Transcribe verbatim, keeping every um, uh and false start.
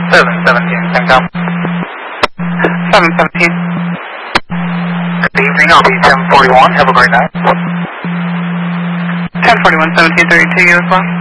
seven seventeen, Sangam. seven seventeen. Good evening, I'll be ten forty-one. Have a great night. ten forty-one, seventeen thirty-two, you as well.